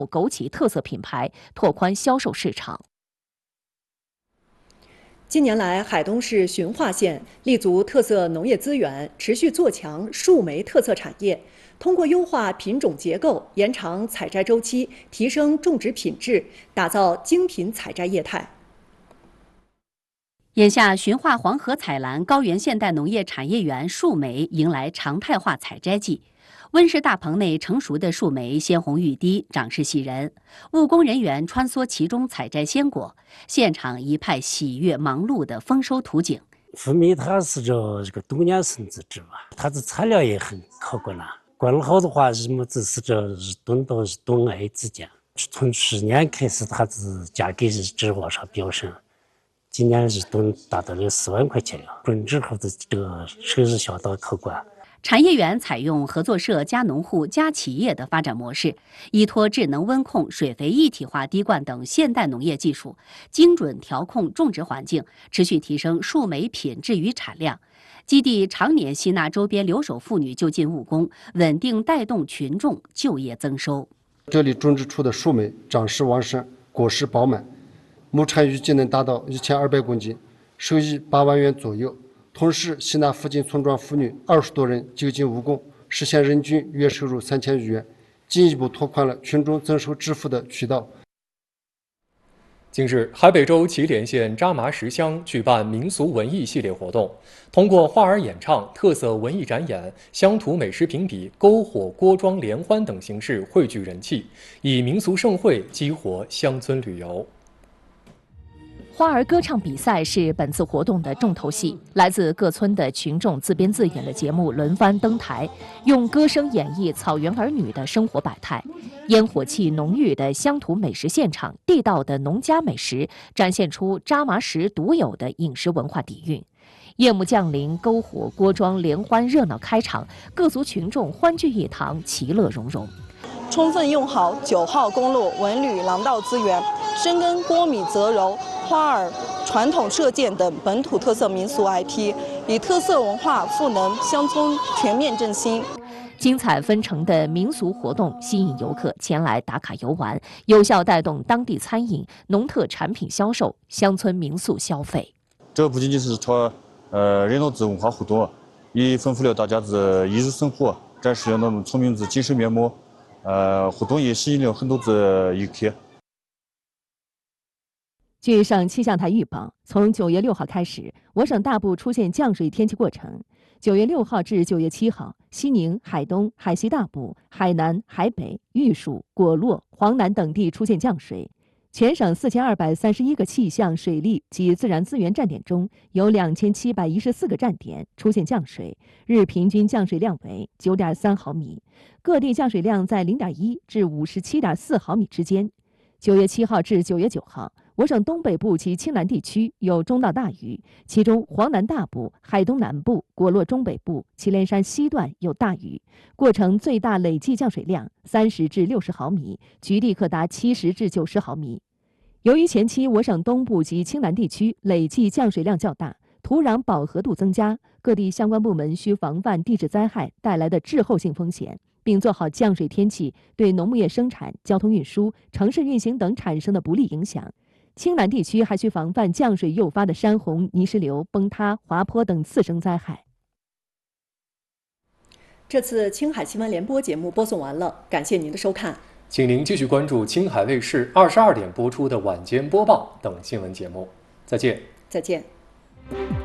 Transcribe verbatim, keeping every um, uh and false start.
枸杞特色品牌，拓宽销售市场。 近年来，海东市循化县立足特色农业资源，持续做强树莓特色产业。通过优化品种结构、延长采摘周期、提升种植品质，打造精品采摘业态。 眼下，循化黄河采蓝高原现代农业产业园树莓迎来常态化采摘季。温室大棚内成熟的树莓鲜红欲滴，长势喜人。务工人员穿梭其中采摘鲜果，现场一派喜悦忙碌的丰收图景。 树莓它是这这个冬年生殖植物，它的产量也很可观了。管得好的话，什么只是这日冬到日冬挨之间，从去年开始，它是价格是直往上飙升。今年日冬达到了四万块钱了，种植后的这个收入相当可观。 产业园采用合作社加农户加企业的发展模式，依托智能温控、水肥一体化滴灌等现代农业技术，精准调控种植环境，持续提升树莓品质与产量。基地常年吸纳周边留守妇女就近务工，稳定带动群众就业增收。 这里种植出的树莓长势旺盛，果实饱满，亩产预计能达到一千二百公斤，收益八万元左右。同时，吸纳附近村庄妇女二十多人就近务工，实现人均月收入三千余元，进一步拓宽了群众增收致富的渠道。 近日，海北州祁连县扎麻石乡举办民俗文艺系列活动，通过花儿演唱、特色文艺展演、乡土美食评比、篝火锅庄联欢等形式汇聚人气，以民俗盛会激活乡村旅游。 花儿歌唱比赛是本次活动的重头戏，来自各村的群众自编自演的节目轮番登台，用歌声演绎草原儿女的生活百态。烟火气浓郁的乡土美食现场，地道的农家美食，展现出扎麻石独有的饮食文化底蕴。夜幕降临，篝火锅庄联欢热闹开场，各族群众欢聚一堂，其乐融融。 充分用好九号公路文旅廊道资源，深耕锅米择柔、花儿、传统射箭等本土特色民俗 I P， 以特色文化赋能乡村全面振兴。 精彩纷呈的民俗活动吸引游客前来打卡游玩，有效带动当地餐饮、农特产品销售、乡村民宿消费。 这不仅仅是和呃人农子文化互动，也丰富了大家子一日生活，展示了我们村民子精神面貌。呃，活动也吸引了很多的游客。 据省气象台预报，从九月六号开始，我省大部出现降水天气过程。九月六号至九月七号，西宁、海东、海西大部、海南、海北、玉树、果洛、黄南等地出现降水。全省四千二百三十一个气象、水利及自然资源站点中，有两千七百一十四个站点出现降水，日平均降水量为九点三毫米，各地降水量在零点一至五十七点四毫米之间。九月七号至九月九号，我省东北部及青南地区有中到大雨，其中黄南大部、海东南部、果洛中北部、祁连山西段有大雨，过程最大累计降水量三十至六十毫米，局地可达七十至九十毫米。由于前期我省东部及青南地区累计降水量较大，土壤饱和度增加，各地相关部门需防范地质灾害带来的滞后性风险，并做好降水天气对农牧业生产、交通运输、城市运行等产生的不利影响。青南地区还需防范降水诱发的山洪、泥石流、崩塌、滑坡等次生灾害。 这次青海新闻联播节目播送完了，感谢您的收看。 请您继续关注青海卫视二十二点播出的晚间播报等新闻节目。再见。 再见。